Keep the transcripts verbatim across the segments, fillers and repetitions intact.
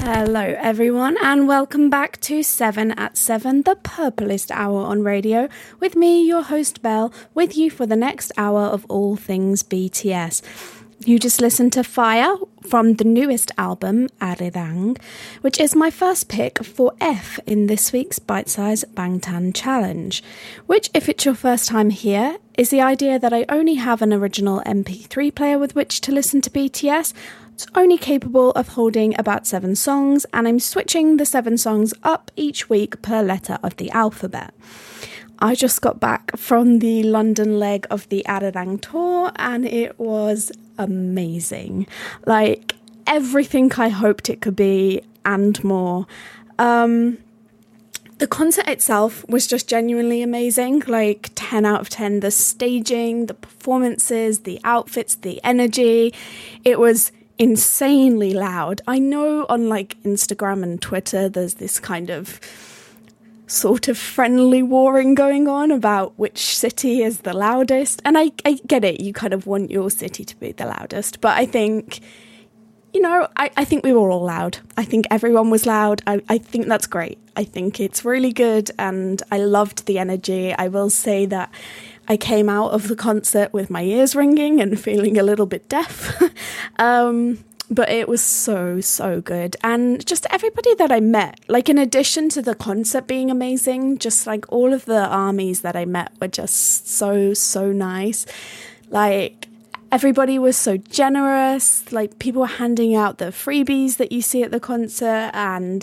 Hello everyone and welcome back to seven at seven, the purplest hour on radio, with me, your host Belle, with you for the next hour of all things B T S. You just listened to Fire from the newest album, Arirang, which is my first pick for F in this week's Bite Size Bangtan Challenge, which, if it's your first time here, is the idea that I only have an original M P three player with which to listen to B T S. It's only capable of holding about seven songs, and I'm switching the seven songs up each week per letter of the alphabet. I just got back from the London leg of the Arirang tour, and it was amazing. Like, everything I hoped it could be, and more. Um, the concert itself was just genuinely amazing, like ten out of ten. The staging, the performances, the outfits, the energy. It was insanely loud. I know on like Instagram and Twitter there's this kind of sort of friendly warring going on about which city is the loudest, and I, I get it, you kind of want your city to be the loudest, but I think, you know, I, I think we were all loud. I think everyone was loud. I, I think that's great. I think it's really good, and I loved the energy. I will say that I came out of the concert with my ears ringing and feeling a little bit deaf. um, but it was so, so good. And just everybody that I met, like in addition to the concert being amazing, just like all of the armies that I met were just so, so nice. Like everybody was so generous. Like people were handing out the freebies that you see at the concert, and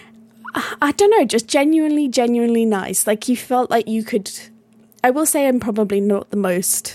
I don't know, just genuinely, genuinely nice. Like you felt like you could... I will say I'm probably not the most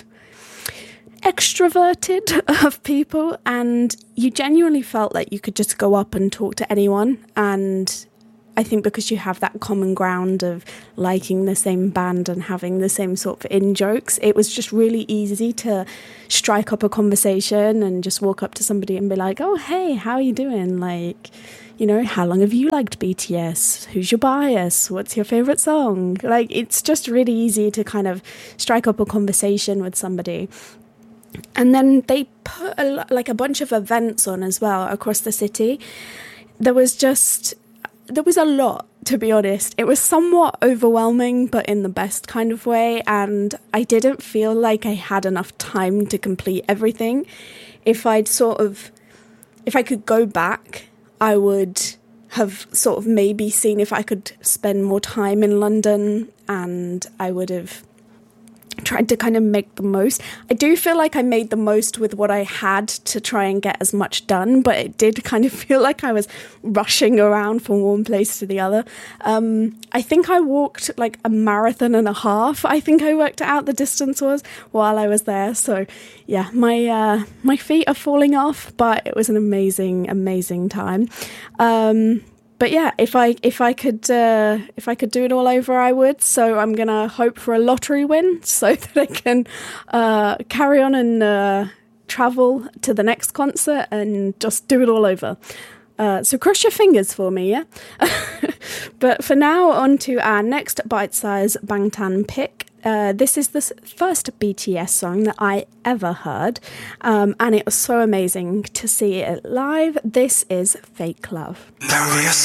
extroverted of people, and you genuinely felt like you could just go up and talk to anyone. And I think because you have that common ground of liking the same band and having the same sort of in-jokes, it was just really easy to strike up a conversation and just walk up to somebody and be like, oh, hey, how are you doing? Like... You know, how long have you liked B T S? Who's your bias? What's your favourite song? Like, it's just really easy to kind of strike up a conversation with somebody. And then they put a, like a bunch of events on as well across the city. There was just, there was a lot, to be honest. It was somewhat overwhelming, but in the best kind of way. And I didn't feel like I had enough time to complete everything. If I'd sort of, if I could go back, I would have sort of maybe seen if I could spend more time in London, and I would have tried to kind of make the most. I do feel like I made the most with what I had to try and get as much done, but it did kind of feel like I was rushing around from one place to the other. Um, I think I walked like a marathon and a half. I think I worked out the distance was while I was there. So yeah, my uh, my feet are falling off, but it was an amazing, amazing time. Um, But yeah, if I if I could uh, if I could do it all over, I would. So I'm gonna hope for a lottery win so that I can uh, carry on and uh, travel to the next concert and just do it all over. Uh, so cross your fingers for me, yeah. But for now, on to our next bite-size Bangtan pick. Uh, this is the first B T S song that I ever heard, um, and it was so amazing to see it live. This is Fake Love. 날 위해서